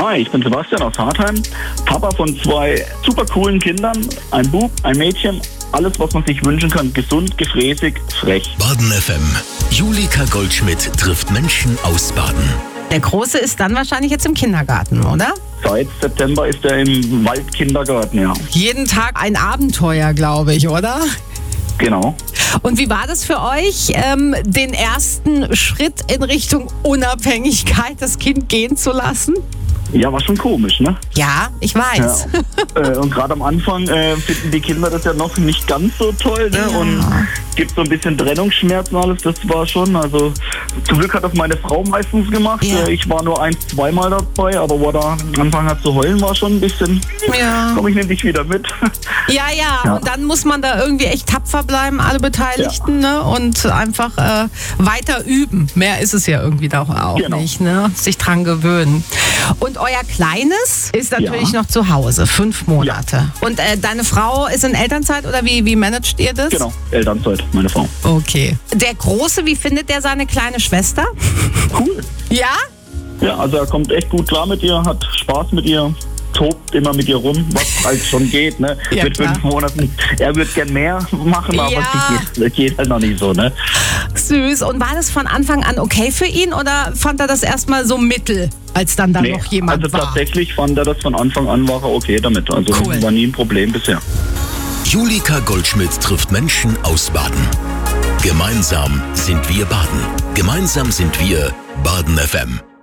Hi, ich bin Sebastian aus Hartheim, Papa von 2 super coolen Kindern, ein Bub, ein Mädchen, alles, was man sich wünschen kann, gesund, gefräßig, frech. Baden FM. Julika Goldschmidt trifft Menschen aus Baden. Der Große ist dann wahrscheinlich jetzt im Kindergarten, oder? Seit September ist er im Waldkindergarten, ja. Jeden Tag ein Abenteuer, glaube ich, oder? Genau. Und wie war das für euch, den ersten Schritt in Richtung Unabhängigkeit, das Kind gehen zu lassen? Ja, war schon komisch, ne? Ja, ich weiß. Ja. Und gerade am Anfang finden die Kinder das ja noch nicht ganz so toll, ne? Ja. Und gibt so ein bisschen Trennungsschmerzen alles, das war schon, also zum Glück hat das meine Frau meistens gemacht. Ja. Ich war nur 1-2 Mal dabei, aber wo er angefangen hat zu heulen, war schon ein bisschen, Ja. komm, ich nehme dich wieder mit. Ja, und dann muss man da irgendwie echt tapfer bleiben, alle Beteiligten, ne? Und einfach weiter üben. Mehr ist es ja irgendwie doch auch Genau. nicht, ne? Sich dran gewöhnen. Und euer Kleines ist natürlich noch zu Hause, 5 Monate. Und deine Frau ist in Elternzeit oder wie managt ihr das? Genau, Elternzeit, meine Frau. Okay. Der Große, wie findet der seine kleine Schwester? Cool. Ja? Ja, also er kommt echt gut klar mit ihr, hat Spaß mit ihr, tobt immer mit ihr rum, was halt schon geht, ne? Ja, mit klar. 5 Monaten. Er wird gern mehr machen, aber Ja. das geht halt noch nicht so, ne? Süß. Und war das von Anfang an okay für ihn oder fand er das erstmal so mittel, als dann da noch jemand also war? tatsächlich fand er das von Anfang an, war er okay damit. Also Cool. war nie ein Problem bisher. Julika Goldschmidt trifft Menschen aus Baden. Gemeinsam sind wir Baden. Gemeinsam sind wir Baden FM.